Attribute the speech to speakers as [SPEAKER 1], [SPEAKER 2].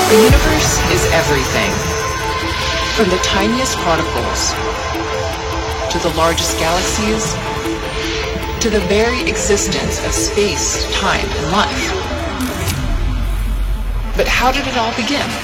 [SPEAKER 1] The universe is everything, from the tiniest particles to the largest galaxies to the very existence of space, time, and life. But how did it all begin?